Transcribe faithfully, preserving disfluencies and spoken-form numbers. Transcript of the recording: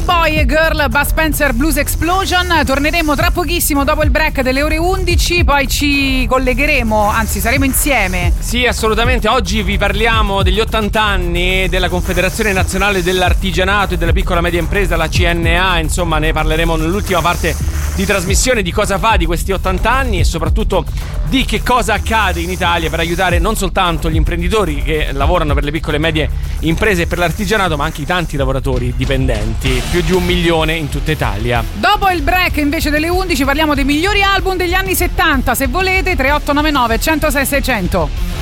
Boy e Girl, Bud Spencer Blues Explosion. Torneremo tra pochissimo dopo il break delle ore undici, poi ci collegheremo, anzi saremo insieme. Sì, assolutamente. Oggi vi parliamo degli ottanta anni della Confederazione Nazionale dell'Artigianato e della Piccola Media Impresa, la C N A. Insomma, ne parleremo nell'ultima parte di trasmissione, di cosa fa di questi ottanta anni e soprattutto di che cosa accade in Italia per aiutare non soltanto gli imprenditori che lavorano per le piccole e medie imprese e per l'artigianato, ma anche i tanti lavoratori dipendenti, più di un milione in tutta Italia. Dopo il break invece delle undici parliamo dei migliori album degli anni settanta. Se volete tre otto nove nove, uno zero sei, sei zero zero.